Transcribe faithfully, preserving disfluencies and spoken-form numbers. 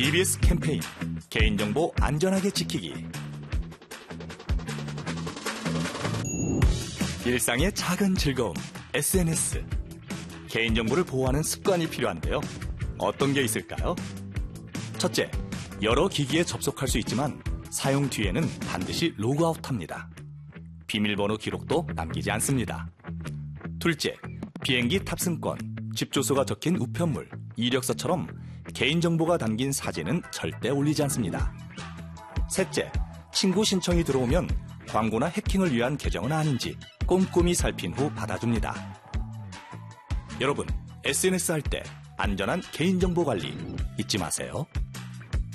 이비에스 캠페인 개인정보 안전하게 지키기. 일상의 작은 즐거움 에스엔에스. 개인정보를 보호하는 습관이 필요한데요. 어떤 게 있을까요? 첫째, 여러 기기에 접속할 수 있지만 사용 뒤에는 반드시 로그아웃합니다. 비밀번호 기록도 남기지 않습니다. 둘째, 비행기 탑승권, 집 주소가 적힌 우편물, 이력서처럼 개인정보가 담긴 사진은 절대 올리지 않습니다. 셋째, 친구 신청이 들어오면 광고나 해킹을 위한 계정은 아닌지 꼼꼼히 살핀 후 받아줍니다. 여러분, 에스엔에스 할 때 안전한 개인정보 관리 잊지 마세요.